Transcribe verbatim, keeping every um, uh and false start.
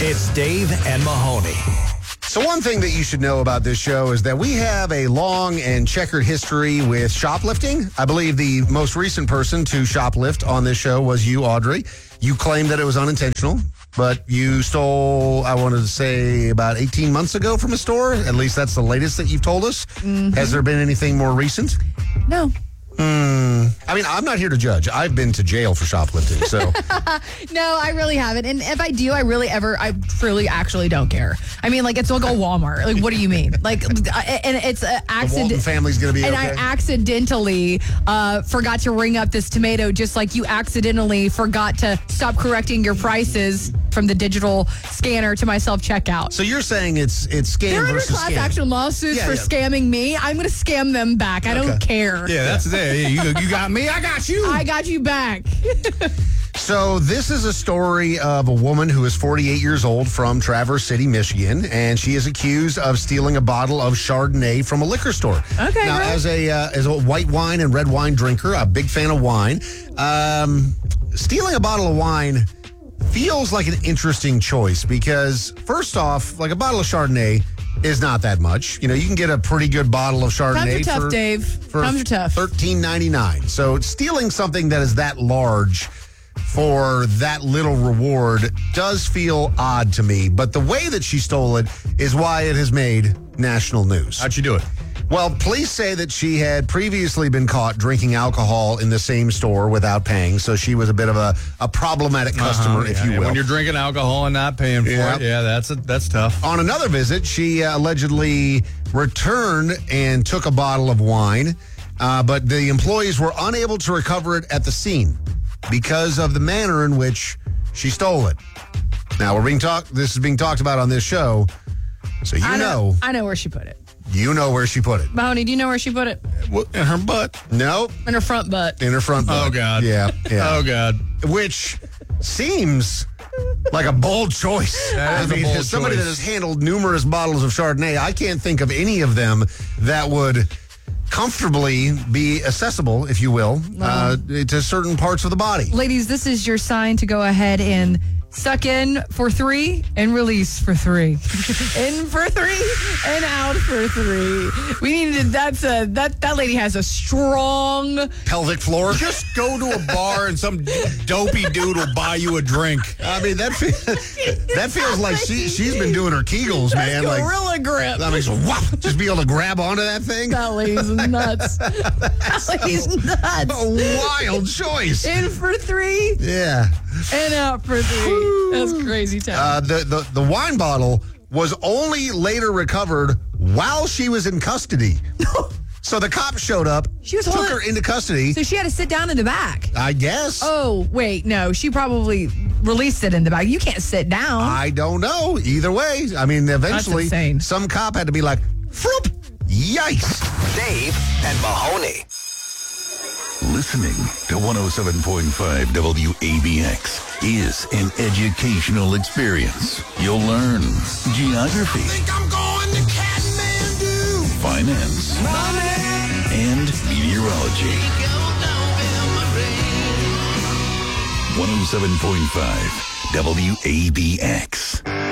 It's Dave and Mahoney. So one thing that you should know about this show is that we have a long and checkered history with shoplifting. I believe the most recent person to shoplift on this show was you, Audrey. You claimed that it was unintentional, but you stole, I wanted to say, about eighteen months ago from a store. At least that's the latest that you've told us. Mm-hmm. Has there been anything more recent? No. Hmm. I mean, I'm not here to judge. I've been to jail for shoplifting, so. No, I really haven't. And if I do, I really ever, I truly actually don't care. I mean, like, it's like a Walmart. Like, what do you mean? Like, and it's an accident. The Walton family's going to be and okay. And I accidentally uh, forgot to ring up this tomato, just like you accidentally forgot to stop correcting your prices from the digital scanner to my self-checkout. So you're saying it's it's scam They're under versus class scam. action lawsuits Yeah, for yeah. scamming me. I'm going to scam them back. I Okay. don't care. Yeah, that's it. Yeah, you, you got me, I got you. I got you back. So this is a story of a woman who is forty-eight years old from Traverse City, Michigan, and she is accused of stealing a bottle of Chardonnay from a liquor store. Okay, Now, right. as a uh, as a white wine and red wine drinker, a big fan of wine, um, stealing a bottle of wine feels like an interesting choice because, first off, like a bottle of Chardonnay is not that much. You know, you can get a pretty good bottle of Chardonnay Times are tough, for, Dave. for Times are tough. thirteen ninety-nine. So stealing something that is that large for that little reward does feel odd to me. But the way that she stole it is why it has made national news. How'd you do it? Well, police say that she had previously been caught drinking alcohol in the same store without paying, so she was a bit of a, a problematic customer, Uh-huh, if yeah, you yeah. will. When you're drinking alcohol and not paying for Yeah. it, yeah, that's a, that's tough. On another visit, she uh, allegedly returned and took a bottle of wine, uh, but the employees were unable to recover it at the scene because of the manner in which she stole it. Now, we're being talked. This is being talked about on this show, so you I know, I know where she put it. you know where she put it. Mahoney, do you know where she put it? In her butt. Nope, In her front butt. in her front butt. Oh, God. Yeah, yeah. Oh, God. Which seems like a bold choice. That I is a mean, bold as somebody choice. that has handled numerous bottles of Chardonnay, I can't think of any of them that would comfortably be accessible, if you will, uh, to certain parts of the body. Ladies, this is your sign to go ahead and suck in for three and release for three. In for three and out for three. We needed, that's a, that, that lady has a strong, Pelvic floor. Just go to a bar and some dopey dude will buy you a drink. I mean, that fe- that feels like she, she's been doing her Kegels, man. Like, gorilla grip. I mean, so, whop, just be able to grab onto that thing. That lady's nuts. That lady's nuts. A wild choice. In for three Yeah. and out for three. That's crazy town. Uh, the, the, the wine bottle was only later recovered while she was in custody. So the cops showed up, She was took holding- her into custody, So she had to sit down in the back. I guess. Oh, wait, no. She probably released it in the back. You can't sit down. I don't know. Either way, I mean, eventually, insane. some cop had to be like, "Froop, yikes." Dave and Mahoney. Listening to one oh seven point five W A B X is an educational experience. You'll learn geography, I'm going to Kathmandu. finance, and meteorology. one oh seven point five W A B X.